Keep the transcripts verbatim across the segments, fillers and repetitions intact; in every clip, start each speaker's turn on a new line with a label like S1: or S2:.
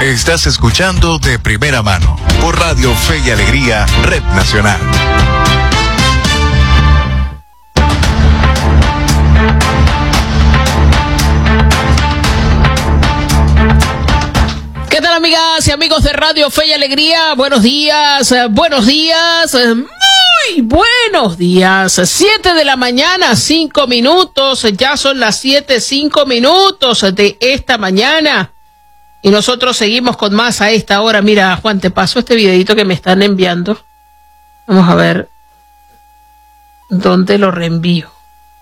S1: Estás escuchando De Primera Mano por Radio Fe y Alegría, Red Nacional.
S2: ¿Qué tal, amigas y amigos de Radio Fe y Alegría? Buenos días, eh, buenos días, eh, muy buenos días. Siete de la mañana, cinco minutos, ya son las siete, cinco minutos de esta mañana. Y nosotros seguimos con más a esta hora. Mira, Juan, te paso este videito que me están enviando. Vamos a ver dónde lo reenvío.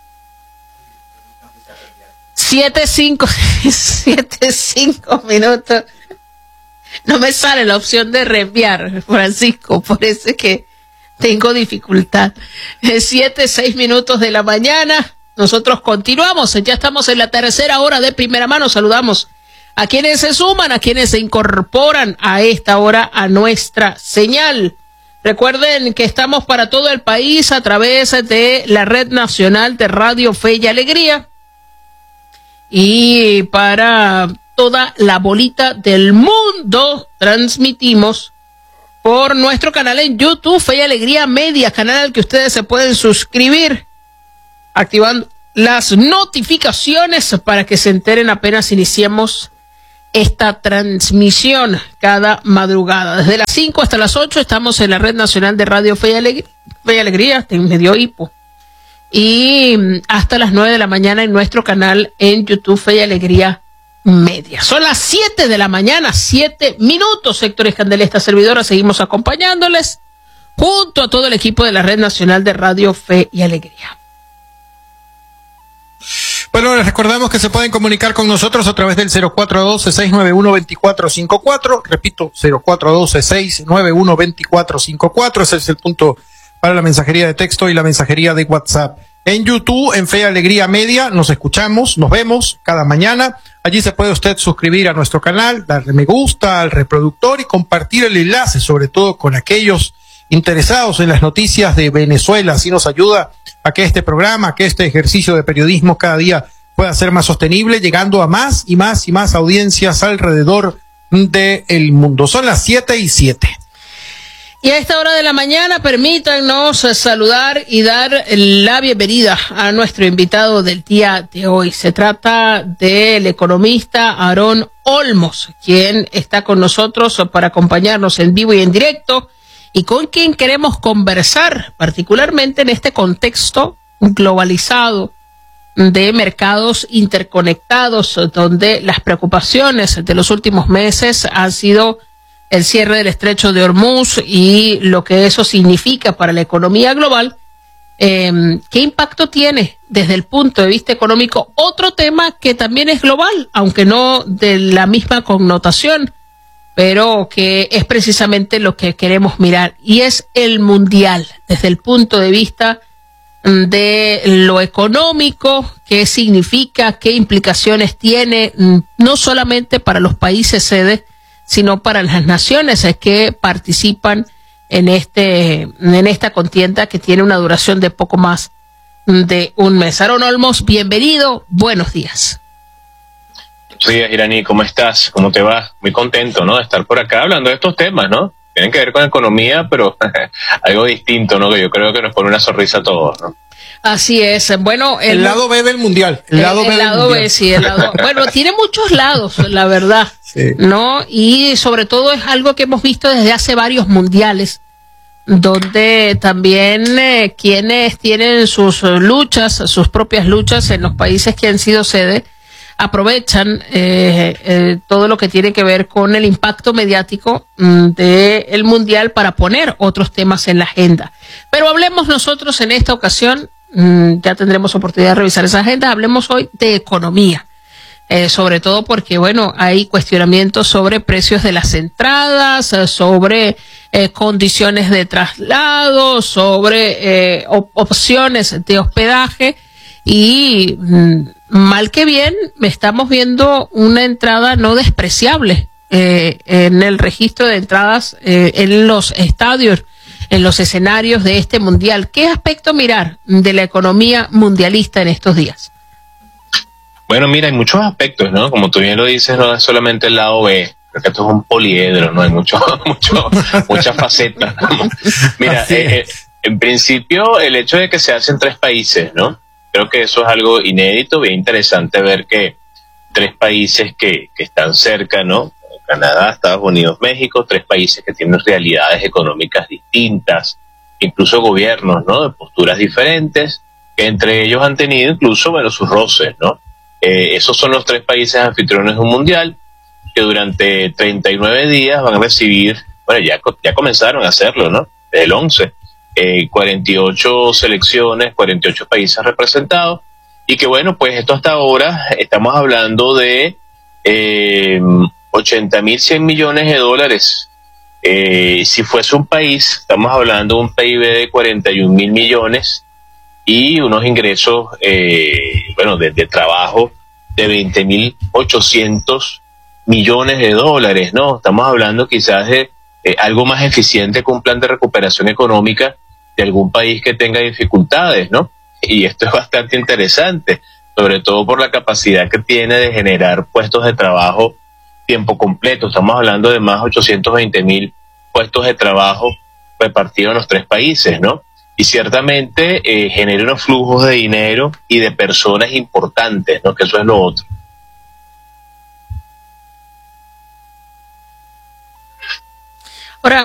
S2: Siete, cinco, siete, cinco minutos. No me sale la opción de reenviar, Francisco, por eso es que tengo dificultad. Siete, seis minutos de la mañana. Nosotros continuamos. Ya estamos en la tercera hora de Primera Mano. Saludamos a quienes se suman, a quienes se incorporan a esta hora a nuestra señal. Recuerden que estamos para todo el país a través de la Red Nacional de Radio Fe y Alegría y para toda la bolita del mundo transmitimos por nuestro canal en YouTube, Fe y Alegría Media, canal al que ustedes se pueden suscribir activando las notificaciones para que se enteren apenas iniciemos esta transmisión cada madrugada. Desde las cinco hasta las ocho estamos en la Red Nacional de Radio Fe y Alegría, Fe y Alegría, me dio hipo. Y hasta las nueve de la mañana en nuestro canal en YouTube, Fe y Alegría Media. Son las siete de la mañana, siete minutos. Héctor Escandel, esta servidora, seguimos acompañándoles junto a todo el equipo de la Red Nacional de Radio Fe y Alegría.
S3: Bueno, les recordamos que se pueden comunicar con nosotros a través del cero cuatro uno dos, seis nueve uno, dos cuatro cinco cuatro. Repito, cero cuatro uno dos, seis nueve uno, dos cuatro cinco cuatro. Ese es el punto para la mensajería de texto y la mensajería de WhatsApp. En YouTube, en Fe y Alegría Media, nos escuchamos, nos vemos cada mañana. Allí se puede usted suscribir a nuestro canal, darle me gusta al reproductor y compartir el enlace, sobre todo con aquellos interesados en las noticias de Venezuela. Así nos ayuda a que este programa, que este ejercicio de periodismo cada día pueda ser más sostenible, llegando a más y más y más audiencias alrededor del mundo. Son las siete y siete.
S2: Y a esta hora de la mañana, permítanos saludar y dar la bienvenida a nuestro invitado del día de hoy. Se trata del economista Aarón Olmos, quien está con nosotros para acompañarnos en vivo y en directo, y con quien queremos conversar, particularmente en este contexto globalizado de mercados interconectados, donde las preocupaciones de los últimos meses han sido el cierre del estrecho de Hormuz y lo que eso significa para la economía global. Eh, ¿Qué impacto tiene desde el punto de vista económico? Otro tema que también es global, aunque no de la misma connotación, pero que es precisamente lo que queremos mirar, y es el mundial, desde el punto de vista de lo económico, qué significa, qué implicaciones tiene, no solamente para los países sedes, sino para las naciones que participan en este en esta contienda que tiene una duración de poco más de un mes. Aarón Olmos, bienvenido, buenos días.
S4: Buenos días, Irani, ¿cómo estás? ¿Cómo te va? Muy contento, ¿no?, de estar por acá hablando de estos temas, ¿no? Tienen que ver con economía, pero algo distinto, ¿no?, que yo creo que nos pone una sonrisa a todos, ¿no?
S2: Así es. Bueno, el,
S3: el lado B del mundial. El, el lado B,
S2: el
S3: del
S2: lado
S3: mundial.
S2: B, sí, el lado. Bueno, tiene muchos lados, la verdad,
S3: sí,
S2: ¿no? Y sobre todo es algo que hemos visto desde hace varios mundiales, donde también eh, quienes tienen sus luchas, sus propias luchas en los países que han sido sede, aprovechan eh, eh, todo lo que tiene que ver con el impacto mediático mm, del mundial para poner otros temas en la agenda. Pero hablemos nosotros en esta ocasión, mm, ya tendremos oportunidad de revisar esa agenda, hablemos hoy de economía. Eh, sobre todo porque, bueno, hay cuestionamientos sobre precios de las entradas, eh, sobre eh, condiciones de traslado, sobre eh, op- opciones de hospedaje y, mm, mal que bien, estamos viendo una entrada no despreciable eh, en el registro de entradas eh, en los estadios, en los escenarios de este mundial. ¿Qué aspecto mirar de la economía mundialista en estos días?
S4: Bueno, mira, hay muchos aspectos, ¿no? Como tú bien lo dices, no es solamente el lado B, Creo que esto es un poliedro, ¿no? Hay mucho, mucho, muchas facetas. Mira, eh, eh, en principio, el hecho de que se hacen tres países, ¿no? Creo que eso es algo inédito, bien interesante ver que tres países que, que están cerca, ¿no? Canadá, Estados Unidos, México, tres países que tienen realidades económicas distintas, incluso gobiernos, ¿no? De posturas diferentes, que entre ellos han tenido incluso, bueno, sus roces, ¿no? Eh, esos son los tres países anfitriones de un mundial que durante treinta y nueve días van a recibir, bueno, ya, ya comenzaron a hacerlo, ¿no? Desde el once, eh, cuarenta y ocho selecciones, cuarenta y ocho países representados, y que bueno, pues esto hasta ahora estamos hablando de eh, ochenta mil cien millones de dólares. Eh, si fuese un país, estamos hablando de un P I B de cuarenta y un mil millones y unos ingresos, eh, bueno, de, de trabajo de veinte mil ochocientos millones de dólares, ¿no? Estamos hablando quizás de eh, algo más eficiente que un plan de recuperación económica de algún país que tenga dificultades, ¿no? Y esto es bastante interesante, sobre todo por la capacidad que tiene de generar puestos de trabajo tiempo completo. Estamos hablando de más de ochocientos veinte mil puestos de trabajo repartidos en los tres países, ¿no? Y ciertamente eh, genera unos flujos de dinero y de personas importantes, ¿no? Que eso es lo otro.